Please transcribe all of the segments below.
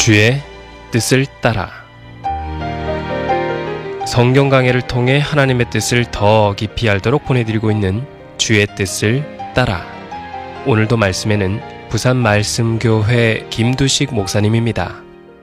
주의 뜻을 따라 성경 강해를 통해 하나님의 뜻을 더 깊이 알도록 보내드리고 있는 주의 뜻을 따라. 오늘도 말씀에는 부산 말씀교회 김두식 목사님입니다.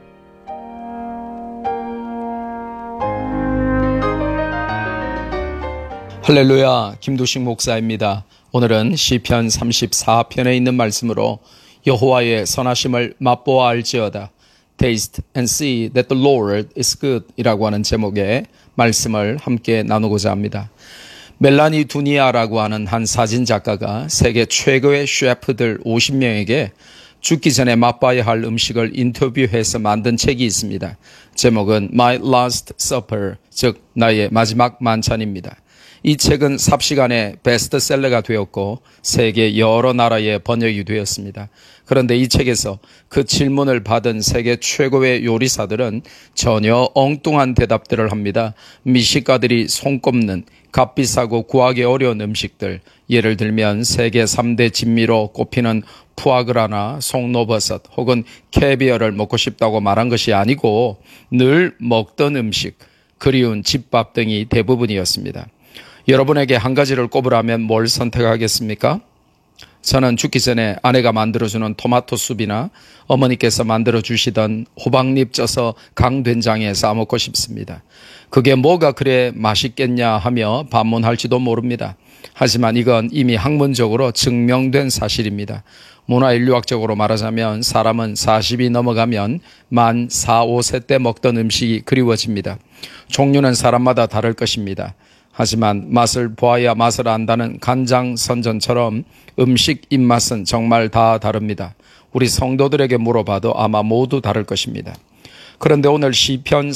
할렐루야, 김두식 목사입니다. 오늘은 시편 34편에 있는 말씀으로 여호와의 선하심을 맛보아 알지어다. Taste and see that the Lord is good 이라고 하는 제목의 말씀을 함께 나누고자 합니다. 멜라니 두니아라고 하는 한 사진작가가 세계 최고의 셰프들 50명에게 죽기 전에 맛봐야 할 음식을 인터뷰해서 만든 책이 있습니다. 제목은 My Last Supper, 즉 나의 마지막 만찬입니다. 이 책은 삽시간에 베스트셀러가 되었고 세계 여러 나라에 번역이 되었습니다. 그런데 이 책에서 그 질문을 받은 세계 최고의 요리사들은 전혀 엉뚱한 대답들을 합니다. 미식가들이 손꼽는 값비싸고 구하기 어려운 음식들, 예를 들면 세계 3대 진미로 꼽히는 푸아그라나 송로버섯 혹은 캐비어를 먹고 싶다고 말한 것이 아니고 늘 먹던 음식, 그리운 집밥 등이 대부분이었습니다. 여러분에게 한 가지를 꼽으라면 뭘 선택하겠습니까? 저는 죽기 전에 아내가 만들어주는 토마토 숲이나 어머니께서 만들어주시던 호박잎 쪄서 강된장에 싸먹고 싶습니다. 그게 뭐가 그래 맛있겠냐 하며 반문할지도 모릅니다. 하지만 이건 이미 학문적으로 증명된 사실입니다. 문화인류학적으로 말하자면 사람은 40이 넘어가면 만 4, 5세 때 먹던 음식이 그리워집니다. 종류는 사람마다 다를 것입니다. 하지만 맛을 보아야 맛을 안다는 간장선전처럼 음식 입맛은 정말 다 다릅니다. 우리 성도들에게 물어봐도 아마 모두 다를 것입니다. 그런데 오늘 시편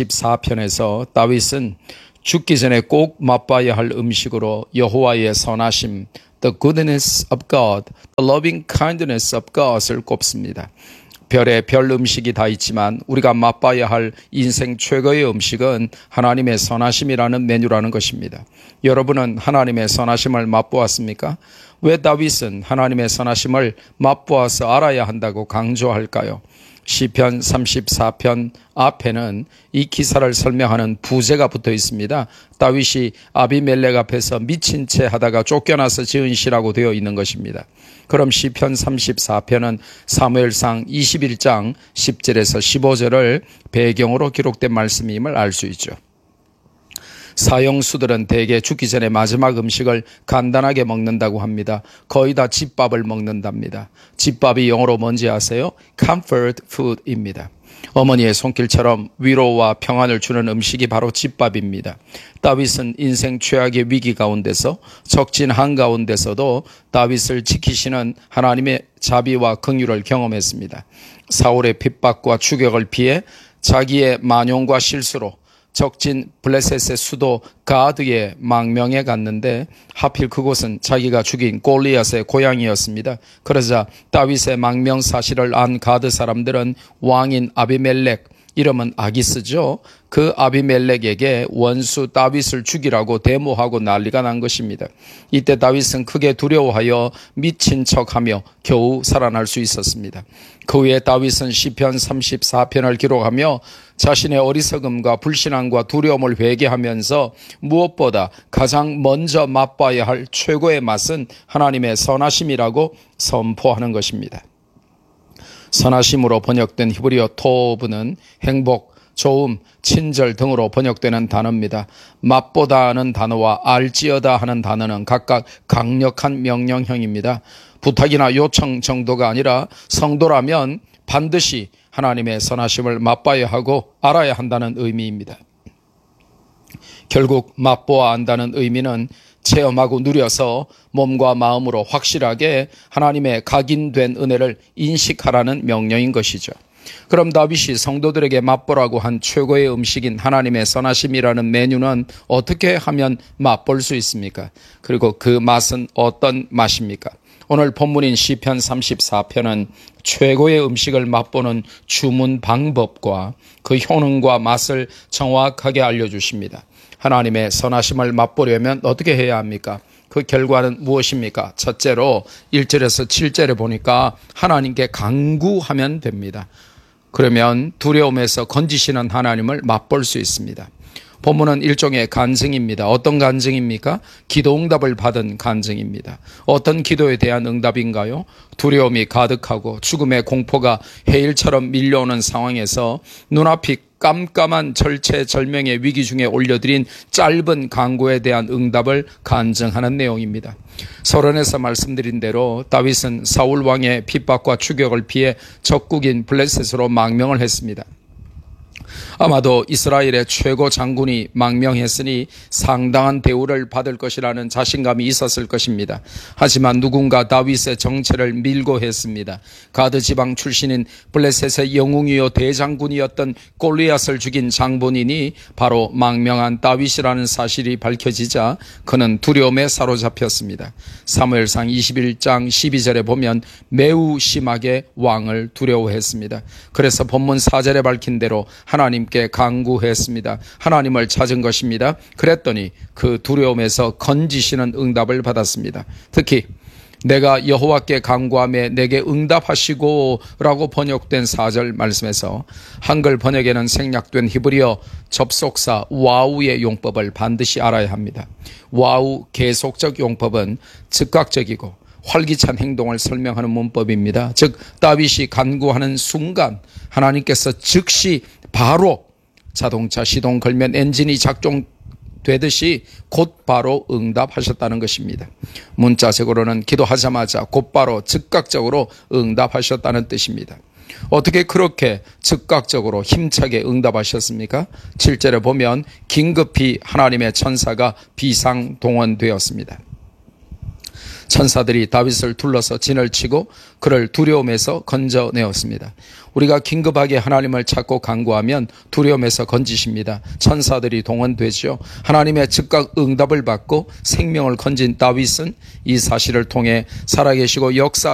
34편에서 다윗은 죽기 전에 꼭 맛봐야 할 음식으로 여호와의 선하심, the goodness of God, the loving kindness of God을 꼽습니다. 별의 별 음식이 다 있지만 우리가 맛봐야 할 인생 최고의 음식은 하나님의 선하심이라는 메뉴라는 것입니다. 여러분은 하나님의 선하심을 맛보았습니까? 왜 다윗은 하나님의 선하심을 맛보아서 알아야 한다고 강조할까요? 시편 34편 앞에는 이 기사를 설명하는 부제가 붙어 있습니다. 다윗이 아비멜렉 앞에서 미친 채 하다가 쫓겨나서 지은 시라고 되어 있는 것입니다. 그럼 시편 34편은 사무엘상 21장 10절에서 15절을 배경으로 기록된 말씀임을 알 수 있죠. 사형수들은 대개 죽기 전에 마지막 음식을 간단하게 먹는다고 합니다. 거의 다 집밥을 먹는답니다. 집밥이 영어로 뭔지 아세요? Comfort food입니다. 어머니의 손길처럼 위로와 평안을 주는 음식이 바로 집밥입니다. 다윗은 인생 최악의 위기 가운데서 적진 한가운데서도 다윗을 지키시는 하나님의 자비와 긍휼을 경험했습니다. 사울의 핍박과 추격을 피해 자기의 만용과 실수로 적진 블레셋의 수도 가드의 망명에 갔는데 하필 그곳은 자기가 죽인 골리앗의 고향이었습니다. 그러자 다윗의 망명 사실을 안 가드 사람들은 왕인 아비멜렉, 이름은 아기스죠. 그 아비멜렉에게 원수 다윗을 죽이라고 데모하고 난리가 난 것입니다. 이때 다윗은 크게 두려워하여 미친 척하며 겨우 살아날 수 있었습니다. 그 후에 다윗은 시편 34편을 기록하며 자신의 어리석음과 불신앙과 두려움을 회개하면서 무엇보다 가장 먼저 맛봐야 할 최고의 맛은 하나님의 선하심이라고 선포하는 것입니다. 선하심으로 번역된 히브리어 토브는 행복, 좋음, 친절 등으로 번역되는 단어입니다. 맛보다 하는 단어와 알지어다 하는 단어는 각각 강력한 명령형입니다. 부탁이나 요청 정도가 아니라 성도라면 반드시 하나님의 선하심을 맛봐야 하고 알아야 한다는 의미입니다. 결국 맛보아 안다는 의미는 체험하고 누려서 몸과 마음으로 확실하게 하나님의 각인된 은혜를 인식하라는 명령인 것이죠. 그럼 다윗이 성도들에게 맛보라고 한 최고의 음식인 하나님의 선하심이라는 메뉴는 어떻게 하면 맛볼 수 있습니까? 그리고 그 맛은 어떤 맛입니까? 오늘 본문인 시편 34편은 최고의 음식을 맛보는 주문 방법과 그 효능과 맛을 정확하게 알려주십니다. 하나님의 선하심을 맛보려면 어떻게 해야 합니까? 그 결과는 무엇입니까? 첫째로 1절에서 7절에 보니까 하나님께 간구하면 됩니다. 그러면 두려움에서 건지시는 하나님을 맛볼 수 있습니다. 본문은 일종의 간증입니다. 어떤 간증입니까? 기도 응답을 받은 간증입니다. 어떤 기도에 대한 응답인가요? 두려움이 가득하고 죽음의 공포가 해일처럼 밀려오는 상황에서 눈앞이 깜깜한 절체절명의 위기 중에 올려드린 짧은 간구에 대한 응답을 간증하는 내용입니다. 서론에서 말씀드린 대로 다윗은 사울 왕의 핍박과 추격을 피해 적국인 블레셋으로 망명을 했습니다. 아마도 이스라엘의 최고 장군이 망명했으니 상당한 대우를 받을 것이라는 자신감이 있었을 것입니다. 하지만 누군가 다윗의 정체를 밀고 했습니다. 가드 지방 출신인 블레셋의 영웅이요 대장군이었던 골리앗을 죽인 장본인이 바로 망명한 다윗이라는 사실이 밝혀지자 그는 두려움에 사로잡혔습니다. 사무엘상 21장 12절에 보면 매우 심하게 왕을 두려워했습니다. 그래서 본문 4절에 밝힌 대로 하나님께 간구했습니다. 하나님을 찾은 것입니다. 그랬더니 그 두려움에서 건지시는 응답을 받았습니다. 특히 내가 여호와께 간구하며 내게 응답하시고 라고 번역된 4절 말씀에서 한글 번역에는 생략된 히브리어 접속사 와우의 용법을 반드시 알아야 합니다. 와우 계속적 용법은 즉각적이고 활기찬 행동을 설명하는 문법입니다. 즉 다윗이 간구하는 순간 하나님께서 즉시 바로 자동차 시동 걸면 엔진이 작동되듯이 곧바로 응답하셨다는 것입니다. 문자적으로는 기도하자마자 곧바로 즉각적으로 응답하셨다는 뜻입니다. 어떻게 그렇게 즉각적으로 힘차게 응답하셨습니까? 7절에 보면 긴급히 하나님의 천사가 비상동원되었습니다. 천사들이 다윗을 둘러서 진을 치고 그를 두려움에서 건져내었습니다. 우리가 긴급하게 하나님을 찾고 간구하면 두려움에서 건지십니다. 천사들이 동원되죠. 하나님의 즉각 응답을 받고 생명을 건진 다윗은 이 사실을 통해 살아계시고 역사